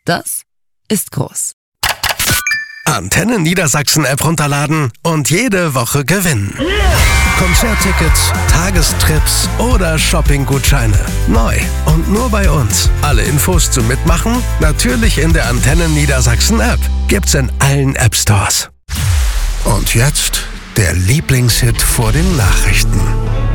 Das ist groß. Antenne Niedersachsen App runterladen und jede Woche gewinnen. Konzerttickets, Tagestrips oder Shoppinggutscheine. Neu und nur bei uns. Alle Infos zum Mitmachen natürlich in der Antenne Niedersachsen App. Gibt's in allen App Stores. Und jetzt der Lieblingshit vor den Nachrichten.